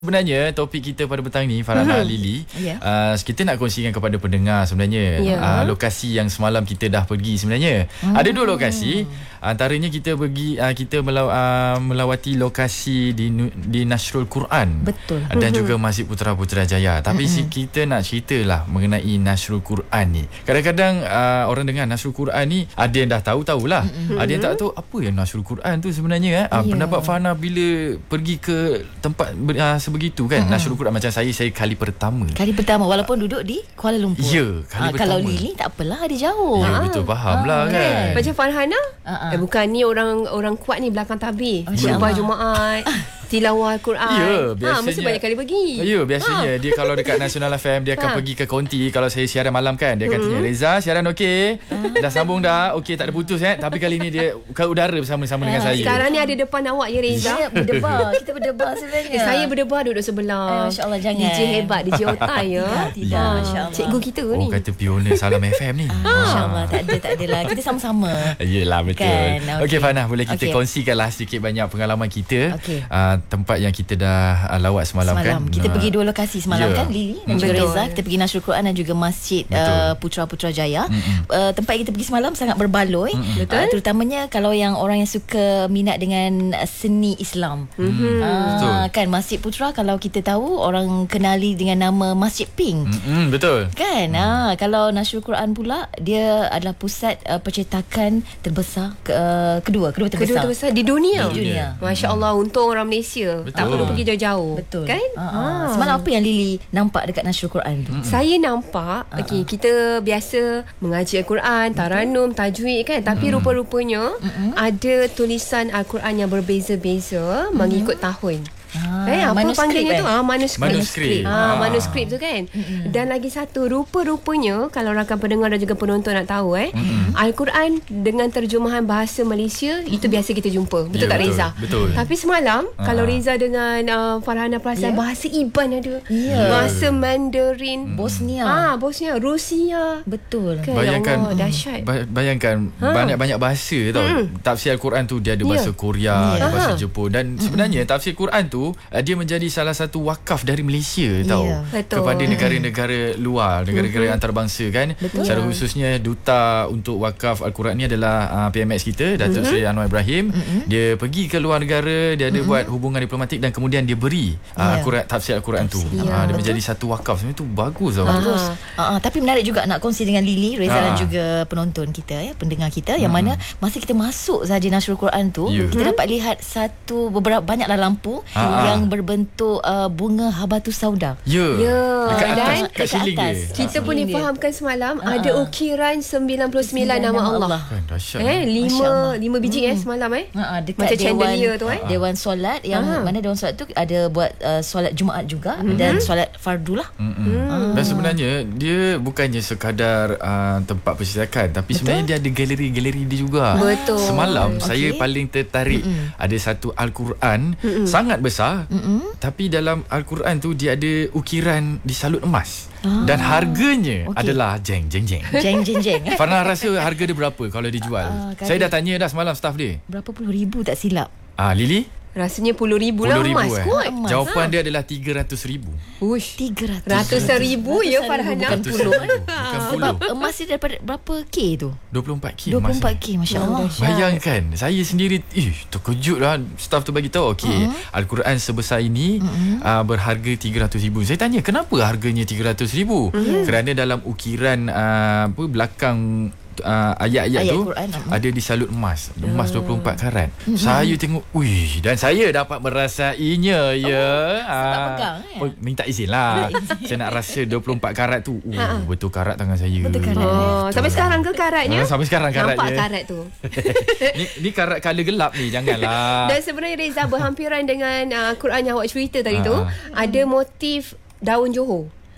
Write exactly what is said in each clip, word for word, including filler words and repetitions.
Sebenarnya topik kita pada petang ni Farhana, mm-hmm. Lily, yeah. uh, kita nak kongsikan kepada pendengar sebenarnya, yeah. uh, lokasi yang semalam kita dah pergi sebenarnya. Mm. Ada dua lokasi. Antaranya kita pergi uh, kita melaw, uh, melawati lokasi di di Nasrul Quran. Betul. Dan mm-hmm. juga Masjid Putra Putrajaya. Tapi mm-hmm. si kita nak ceritalah mengenai Nasrul Quran ni. Kadang-kadang uh, orang dengar Nasrul Quran ni, ada yang dah tahu-tahulah. Mm-hmm. Ada yang tak tahu apa yang Nasrul Quran tu sebenarnya. Eh? Uh, yeah. Pendapat Farhana bila pergi ke tempat uh, begitu kan, mm-hmm. Nasrul Quran, macam saya saya kali pertama. Kali pertama walaupun duduk di Kuala Lumpur. Ya, kali ha, pertama. Kalau Lily tak apalah, dia jauh. Ya, ha. betul, faham lah ha, kan. Macam Farhana, ha, ha. eh, bukan ni orang orang kuat ni belakang tabir. Lepas Jumaat tilawah Al-Quran. Ya, biasanya. Ha, mesti banyak kali pergi. Ya, biasanya ha. dia kalau dekat Nasional F M dia akan ha. pergi ke konti. Kalau saya siaran malam kan, dia akan hmm. tanya, Reza, siaran okey? Dah sambung dah? Okey, tak ada putus eh? Tapi kali ni dia ke udara bersama-sama ha. dengan saya. Sekarang ni ada depan awak ya, Reza. Ya, berdebar. Kita berdebar sebenarnya. Eh, saya berdebar duduk sebelah. Eh, Masya Allah, jangan. D J hebat, D J otai ya. Tidak, ha. Masya Allah. Cikgu kita oh, ni. Oh, kata pioner Salam F M ni. Ah, Masya Allah, tak ada, tak adalah. Kita sama-sama. Yelah, betul. Kan? Okey, okay, Farhana, boleh kita okay. kongsikanlah sedikit banyak pengalaman kita. Okay. Uh, tempat yang kita dah uh, lawat semalam, semalam kan. Kita uh, pergi dua lokasi semalam, yeah. kan, Lily dan juga betul. Reza. Kita pergi Nasrul Quran dan juga Masjid uh, Putra Putrajaya. Uh, tempat yang kita pergi semalam sangat berbaloi. Betul. Uh, terutamanya kalau yang orang yang suka minat dengan uh, seni Islam. Mm-hmm. Uh, betul. Kan, Masjid Putra kalau kita tahu orang kenali dengan nama Masjid Pink. Mm-hmm, betul. Kan? Mm. Uh, kalau Nasrul Quran pula, dia adalah pusat uh, percetakan terbesar ke, uh, kedua, kedua terbesar. Kedua terbesar di dunia. Di dunia. Masya Allah, untuk orang Malaysia. Betul. Tak perlu pergi jauh-jauh. Betul. Kan? Uh, uh. Semalam apa yang Lily nampak dekat Nasrul Quran tu? Mm-hmm. Saya nampak, uh-uh. okay, kita biasa mengaji Al-Quran, taranum, tajwid kan. Tapi mm-hmm. rupa-rupanya mm-hmm. ada tulisan Al-Quran yang berbeza-beza mm-hmm. mengikut tahun. Ah, eh, apa panggilnya eh? tu? Ah, manuskrip. Manuskrip. Ah, manuskrip tu kan. Mm-hmm. Dan lagi satu, rupa-rupanya kalau rakan pendengar dan juga penonton nak tahu eh, mm-hmm. Al-Quran dengan terjemahan bahasa Malaysia mm-hmm. itu biasa kita jumpa. Betul yeah, tak Reza? Betul. Tapi semalam uh-huh. kalau Reza dengan uh, Farhana perasan yeah. bahasa Iban ada. Yeah. Bahasa Mandarin, Bosnia. Ah, Bosnia, Rusia. Betul. Kan, bayangkan Allah, dahsyat. Bayangkan ha. banyak-banyak bahasa tau. Mm. Tafsir Al-Quran tu dia ada bahasa yeah. Korea, yeah. ada bahasa Jepun, dan sebenarnya mm-hmm. tafsir Quran tu dia menjadi salah satu wakaf dari Malaysia tau, yeah, kepada negara-negara luar, negara-negara mm-hmm. antarabangsa kan. Betul. Secara khususnya duta untuk wakaf Al-Quran ni adalah uh, P M X kita, Datuk Seri mm-hmm. Anwar Ibrahim. Mm-hmm. Dia pergi ke luar negara, dia ada mm-hmm. buat hubungan diplomatik dan kemudian dia beri uh, yeah. Al-Quran, tafsir Al-Quran tu. Yeah. Uh, dia menjadi satu wakaf. Sebenarnya tu bagus tau. Bagus. Uh, uh, tapi menarik juga nak kongsi dengan Lily, Reza uh. dan juga penonton kita ya, pendengar kita, mm. yang mana masa kita masuk sahaja Nasrul Quran tu, yeah. kita dapat lihat satu beberapa banyaklah lampu uh. yang berbentuk uh, bunga habatus sauda. Ya. Yeah. Dekat atas, dan kat siling dia. Kita pun difahamkan semalam uh-huh. ada ukiran sembilan puluh sembilan nama Allah. Allah. Kan dahsyat. Eh lima lima biji hmm. eh semalam eh. Uh-huh. Dekat macam dewan, chandelier tu eh. Dewan solat yang uh-huh. mana dewan solat tu ada buat uh, solat Jumaat juga uh-huh. dan solat fardu lah. Uh-huh. Uh-huh. Dan sebenarnya dia bukannya sekadar uh, tempat percetakan, tapi betul? Sebenarnya dia ada galeri-galeri dia juga. Betul. Semalam okay. saya paling tertarik uh-huh. ada satu Al-Quran uh-huh. sangat besar. Uh-huh. Tapi dalam Al-Quran tu dia ada ukiran disalut emas. Ah. Dan harganya okay. adalah jeng jeng jeng. Jeng jeng jeng. Farhana rasa harga dia berapa kalau dijual? Uh, Saya dah tanya dah semalam staff dia. Berapa puluh ribu tak silap. Ah, Lily? Rasanya puluh ribu lah emas eh. kot. Jawapan ha. dia adalah tiga ratus ribu. Uish, tiga ratus Ratusan ribu ya Farhana. Bukan puluh. Bukan puluh. Emas dia daripada berapa K tu? dua puluh empat K. dua puluh empat K, Masya Allah. Bayangkan, saya sendiri eh terkejut lah. Staff tu bagi tahu okey, uh-huh. Al-Quran sebesar ini uh-huh. uh, berharga tiga ratus ribu. Saya tanya kenapa harganya tiga ratus ribu? Uh-huh. Kerana dalam ukiran uh, apa belakang Uh, ayat-ayat ayat tu Quran, ada disalut emas, emas dua puluh empat karat. Mm-hmm. Saya tengok, wih, dan saya dapat merasainya ya. Oh, uh, pegang, ya? Oh, minta izin lah. Saya nak rasa dua puluh empat karat tu. Uh, ha. betul karat tangan saya. Betul karat. Oh, sampai sekarang ke karatnya? Ha, sampai sekarang karatnya. Nampak karat tu. ni, ni karat color gelap ni, janganlah. Dan sebenarnya Reza berhampiran dengan uh, Quran yang awak cerita tadi ha. tu, ada motif daun Johor.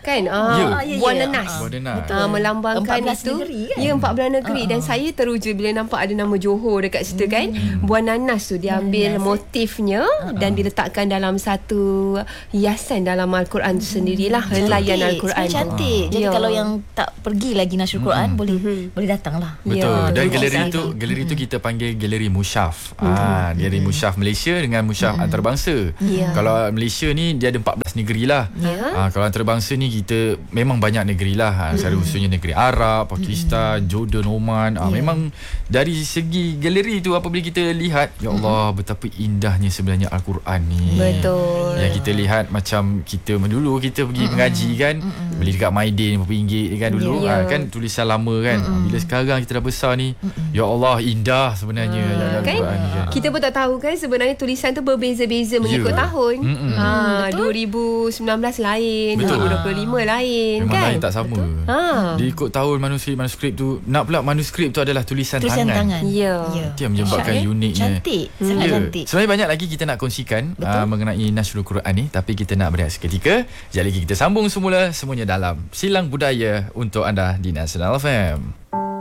kan uh, ya. buah ya, nanas, buah nanas. Uh, melambangkan itu negeri, kan? ya empat belas negeri uh, dan saya teruja bila nampak ada nama Johor dekat situ kan. hmm. Buah nanas tu diambil nanas, motifnya uh, dan diletakkan dalam satu hiasan dalam Al-Quran tu sendirilah, helaian Al-Quran tu cantik. Jadi ya. kalau yang tak pergi lagi Nasrul Quran hmm. boleh hmm. boleh datanglah. Betul. Ya. Dan galeri itu galeri itu kita panggil galeri Musyaf. Ah, galeri Musyaf Malaysia dengan Musyaf mm-hmm. antarabangsa. Yeah. Kalau Malaysia ni dia ada empat belas negeri lah. Yeah. Ah, kalau antarabangsa ni kita memang banyak negeri lah. Ah, mm-hmm. Khususnya negeri Arab, Pakistan, mm-hmm. Jordan, Oman. Ah, yeah. Memang dari segi galeri tu apabila kita lihat, ya Allah, mm-hmm. betapa indahnya sebenarnya Al-Quran ni. Betul. Yang kita lihat macam kita dulu kita pergi mm-hmm. mengaji kan, mm-hmm. beli dekat Maidin lima puluh ringgit kan dulu. Yeah. Ah, kan tulisan lama kan. Mm-hmm. Bila sekarang kita dah besar ni, mm-hmm. ya Allah, indah sebenarnya mm-hmm. kan? Kan? Kita pun tak tahu kan sebenarnya tulisan tu berbeza-beza mengikut yeah. tahun. Mm-hmm. Ha, dua ribu sembilan belas lain, betul. dua ribu dua puluh lima lain. Memang kan? lain tak sama. Ha. Dia ikut tahun manuskrip-manuskrip tu. Nak pula manuskrip tu adalah tulisan, tulisan tangan. tangan. Ya. Yeah. Dia menyebabkan yeah. uniknya. Cantik. Hmm. Sangat yeah. cantik. Sebenarnya banyak lagi kita nak kongsikan uh, mengenai Nasrul Quran ni, tapi kita nak berehat seketika. Sekejap lagi kita sambung semula semuanya dalam Silang Budaya untuk anda di Nasional F M.